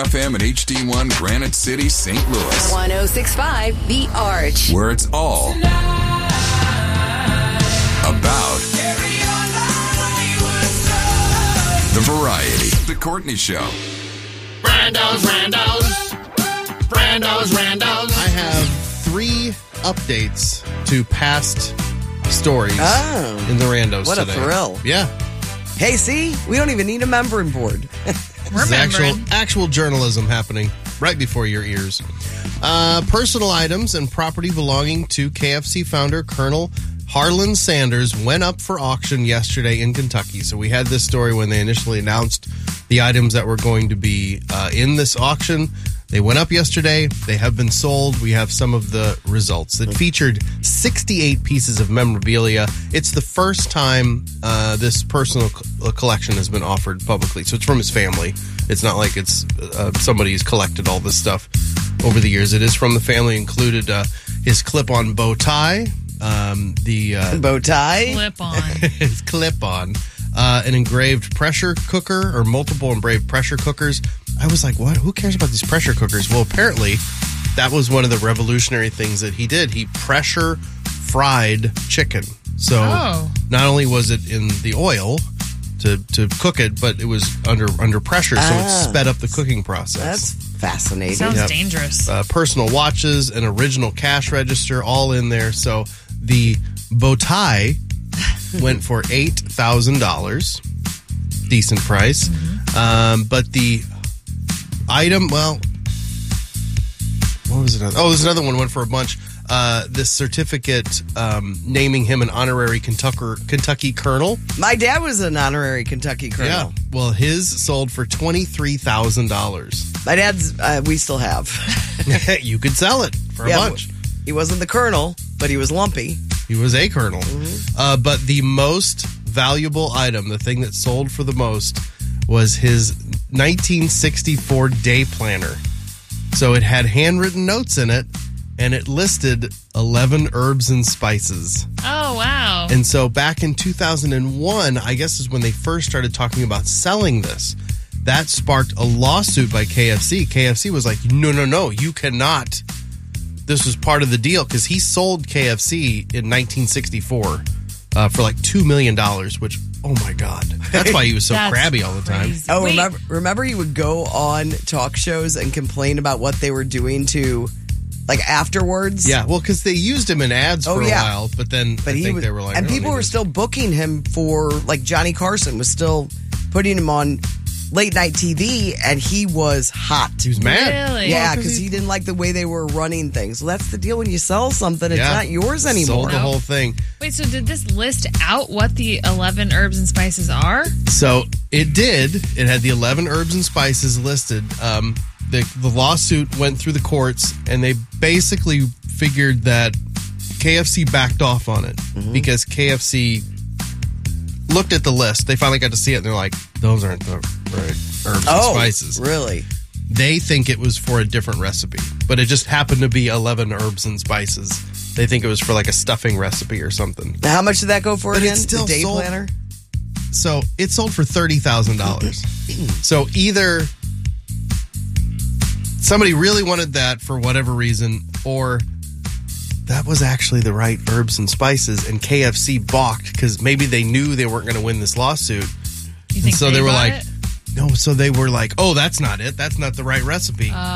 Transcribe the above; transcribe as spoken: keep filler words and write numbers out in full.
F M and H D one Granite City, Saint Louis. one oh six point five The Arch. Where it's all about the variety. The Courtney Show. Brando's, Randos. Brando's, Randos. I have three updates to past stories Oh. in the Randos What a today. thrill. Yeah. Hey, see? We don't even need a membrane board. This is actual, actual journalism happening right before your ears. Uh, personal items and property belonging to K F C founder Colonel Harlan Sanders went up for auction yesterday in Kentucky. So we had this story when they initially announced the items that were going to be uh, in this auction. They went up yesterday. They have been sold. We have some of the results. It featured sixty-eight pieces of memorabilia. It's the first time uh, this personal co- collection has been offered publicly. So it's from his family. It's not like it's uh, somebody who's collected all this stuff over the years. It is from the family. Included uh, his clip-on bow tie, um, the uh, bow tie, clip-on, his clip-on, uh, an engraved pressure cooker or multiple engraved pressure cookers. I was like, what? Who cares about these pressure cookers? Well, apparently, that was one of the revolutionary things that he did. He pressure fried chicken. So Oh. not only was it in the oil to, to cook it, but it was under under pressure, so Ah. it sped up the cooking process. That's fascinating. Sounds Yep. dangerous. Uh, personal watches, an original cash register, all in there. So the bow tie went for eight thousand dollars. Decent price. Um, but the item, well, what was it? Oh, there's another one, went for a bunch. Uh, this certificate um, naming him an honorary Kentucky, Kentucky colonel. My dad was an honorary Kentucky colonel. Yeah. Well, his sold for twenty-three thousand dollars. My dad's, uh, we still have. You could sell it for a Yeah, bunch. He wasn't the colonel, but he was lumpy. He was a colonel. Mm-hmm. Uh, but the most valuable item, the thing that sold for the most, was his nineteen sixty-four day planner. So it had handwritten notes in it, and it listed eleven herbs and spices. Oh, wow. And so back in two thousand one, I guess is when they first started talking about selling this. That sparked a lawsuit by K F C. K F C was like, no, no, no, you cannot. This was part of the deal because he sold K F C in nineteen sixty-four uh, for like two million dollars, which, oh my God. That's why he was so That's crabby all the time. crazy. Oh, Wait. remember, remember he would go on talk shows and complain about what they were doing to, like, afterwards? Yeah, well, because they used him in ads Oh, for a yeah. while, but then But I he think was, they were like, and "I don't people need were this." still booking him for, like, Johnny Carson was still putting him on late night T V, and he was hot. He was mad. Really? Yeah, Well, 'cause because he- he didn't like the way they were running things. Well, that's the deal when you sell something; it's Yeah. not yours anymore. Sold the No. whole thing. Wait, so did this list out what the eleven herbs and spices are? So it did. It had the eleven herbs and spices listed. Um, the, the lawsuit went through the courts, and they basically figured that K F C backed off on it because K F C looked at the list. They finally got to see it, and they're like, those aren't the right herbs Oh, and spices. really? They think it was for a different recipe, but it just happened to be eleven herbs and spices. They think it was for like a stuffing recipe or something. Now, how much did that go for But again? it's still the day sold- planner? So it sold for thirty thousand dollars. So either somebody really wanted that for whatever reason, or that was actually the right herbs and spices, and K F C balked because maybe they knew they weren't going to win this lawsuit. You think so they, were bought like, it? no, so they were like, oh, that's not it. That's not the right recipe.